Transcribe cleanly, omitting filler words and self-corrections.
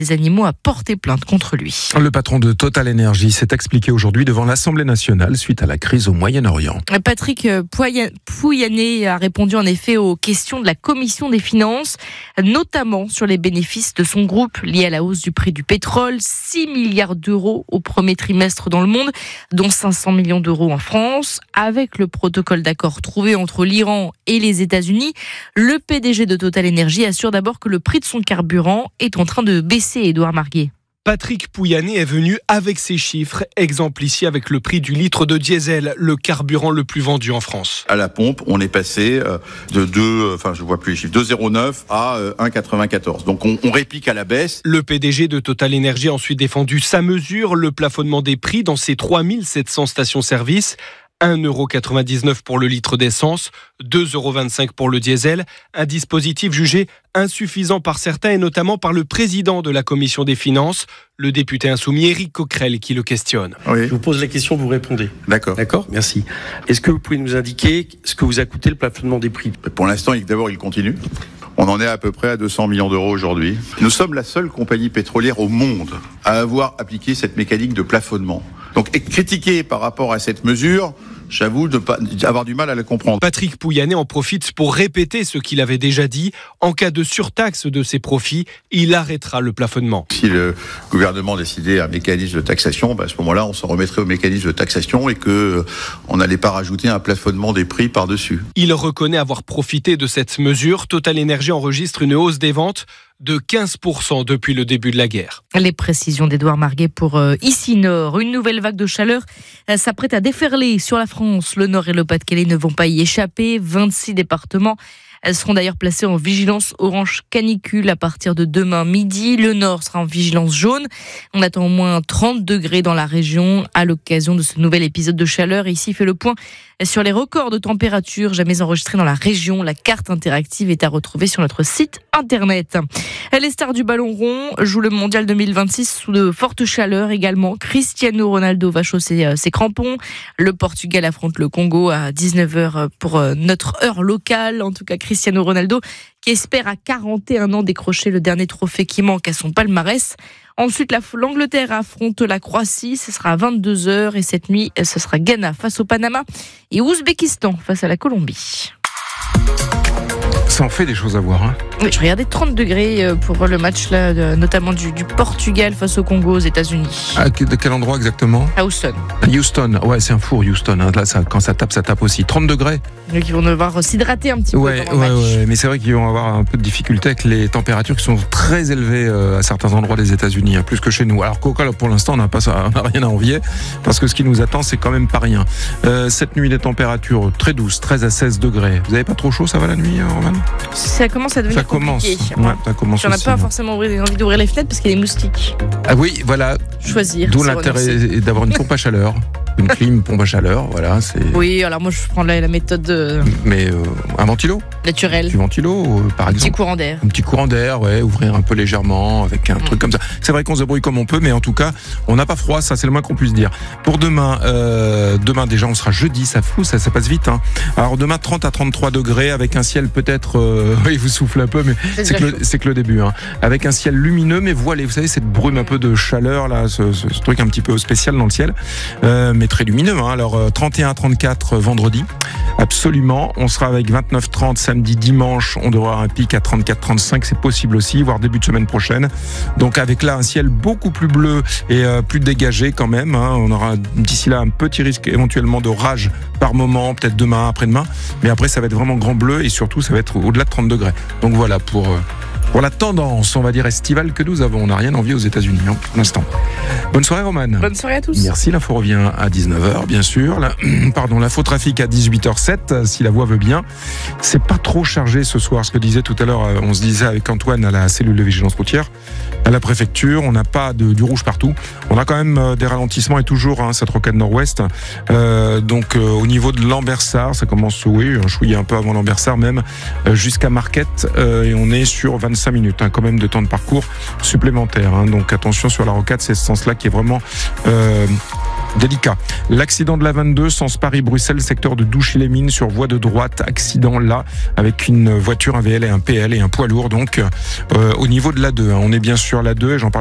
des animaux a porté plainte contre lui. Le patron de Total Energy s'est expliqué aujourd'hui devant l'Assemblée nationale suite à la crise au Moyen-Orient. Patrick Pouyanné a répondu en effet aux questions de la Commission des finances, notamment sur les bénéfices de son groupe liés à la hausse du prix du pétrole. 6 milliards d'euros au premier trimestre dans le monde, dont 500 millions d'euros en France. Avec le protocole d'accord trouvé entre l'Iran et les États-Unis, le PDG de Total Energy assure d'abord que le prix de son carburant est en train de baisser, Édouard Marguet. Patrick Pouyanné est venu avec ces chiffres, exemple ici avec le prix du litre de diesel, le carburant le plus vendu en France. À la pompe, on est passé de 2,09 à 1,94. Donc on réplique à la baisse. Le PDG de Total Energy a ensuite défendu sa mesure, le plafonnement des prix dans ses 3700 stations-service. 1,99€ pour le litre d'essence, 2,25€ pour le diesel, un dispositif jugé insuffisant par certains et notamment par le président de la Commission des finances, le député insoumis Éric Coquerel qui le questionne. Oui. Je vous pose la question, vous répondez. D'accord. D'accord, merci. Est-ce que vous pouvez nous indiquer ce que vous a coûté le plafonnement des prix ? Pour l'instant, d'abord, il continue. On en est à peu près à 200 millions d'euros aujourd'hui. Nous sommes la seule compagnie pétrolière au monde à avoir appliqué cette mécanique de plafonnement. Donc, être critiqué par rapport à cette mesure, j'avoue avoir du mal à la comprendre. Patrick Pouyanné en profite pour répéter ce qu'il avait déjà dit. En cas de surtaxe de ses profits, il arrêtera le plafonnement. Si le gouvernement décidait un mécanisme de taxation, à ce moment-là, on s'en remettrait au mécanisme de taxation et qu'on n'allait pas rajouter un plafonnement des prix par-dessus. Il reconnaît avoir profité de cette mesure. Total Energy enregistre une hausse des ventes de 15% depuis le début de la guerre. Les précisions d'Édouard Marguet pour Ici Nord. Une nouvelle vague de chaleur s'apprête à déferler sur la France. Le Nord et le Pas-de-Calais ne vont pas y échapper. 26 départements seront d'ailleurs placés en vigilance orange canicule à partir de demain midi. Le Nord sera en vigilance jaune. On attend au moins 30 degrés dans la région à l'occasion de ce nouvel épisode de chaleur. Et ici fait le point sur les records de température jamais enregistrés dans la région. La carte interactive est à retrouver sur notre site internet. Les stars du ballon rond jouent le mondial 2026 sous de fortes chaleurs également. Cristiano Ronaldo va chausser ses crampons. Le Portugal affronte le Congo à 19h pour notre heure locale. En tout cas, Cristiano Ronaldo qui espère à 41 ans décrocher le dernier trophée qui manque à son palmarès. Ensuite, l'Angleterre affronte la Croatie, ce sera à 22h et cette nuit, ce sera Ghana face au Panama et Ouzbékistan face à la Colombie. Ça en fait des choses à voir. Hein. Oui, je regardais 30 degrés pour le match là, notamment du Portugal face au Congo aux États-Unis. De quel endroit exactement ? À Houston. Houston, ouais, c'est un four Houston. Hein. Là, quand ça tape aussi. 30 degrés. Donc ils vont devoir s'hydrater un petit peu pendant le match. Ouais, mais c'est vrai qu'ils vont avoir un peu de difficulté avec les températures qui sont très élevées à certains endroits des États-Unis, hein, plus que chez nous. Alors Coca, pour l'instant, on n'a rien à envier parce que ce qui nous attend, c'est quand même pas rien. Cette nuit, les températures très douces, 13 à 16 degrés. Vous n'avez pas trop chaud, ça va la nuit, Roman ? Ça commence à devenir compliqué. Ouais, ça commence. On n'a pas forcément envie d'ouvrir les fenêtres parce qu'il y a des moustiques. Ah oui, voilà. Choisir. D'où l'intérêt d'avoir une pompe à chaleur. Une clim, pompe à chaleur, voilà. Oui, alors moi je prends la méthode Mais un ventilo naturel. Du ventilo, par exemple. Un petit courant d'air, ouais, ouvrir un peu légèrement avec un truc comme ça. C'est vrai qu'on se débrouille comme on peut, mais en tout cas, on n'a pas froid, ça c'est le moins qu'on puisse dire. Pour demain déjà on sera jeudi, ça passe vite. Hein. Alors demain 30 à 33 degrés avec un ciel peut-être, il vous souffle un peu, mais c'est que le début. Hein. Avec un ciel lumineux mais voilé, vous savez cette brume un peu de chaleur là, ce truc un petit peu spécial dans le ciel. Mais très lumineux, hein. Alors 31 à 34 vendredi, absolument. On sera avec 29-30 samedi, dimanche. On devra avoir un pic à 34-35, c'est possible aussi, voire début de semaine prochaine. Donc avec là un ciel beaucoup plus bleu et plus dégagé quand même. Hein. On aura d'ici là un petit risque éventuellement d'orage par moment, peut-être demain, après-demain. Mais après ça va être vraiment grand bleu et surtout ça va être au-delà de 30 degrés. Donc voilà pour la tendance, on va dire estivale que nous avons. On n'a rien envie aux États-Unis pour l'instant. Bonne soirée, Romane. Bonne soirée à tous. Merci. L'info revient à 19h, bien sûr. L'info trafic à 18h07, si la voix veut bien. C'est pas trop chargé ce soir. Ce que disait tout à l'heure, on se disait avec Antoine à la cellule de vigilance routière, à la préfecture. On n'a pas du rouge partout. On a quand même des ralentissements et toujours cette rocade nord-ouest. Donc au niveau de Lambersart, ça commence, un chouïa un peu avant Lambersart même, jusqu'à Marquette. Et on est sur 25 minutes quand même de temps de parcours supplémentaire. Donc attention sur la rocade, c'est ce sens-là qui est vraiment délicat. L'accident de la 22, sens Paris-Bruxelles, secteur de Douchy-les-Mines sur voie de droite. Accident là avec une voiture, un VL et un PL et un poids lourd donc au niveau de l'A2. On est bien sûr l'A2 et j'en parle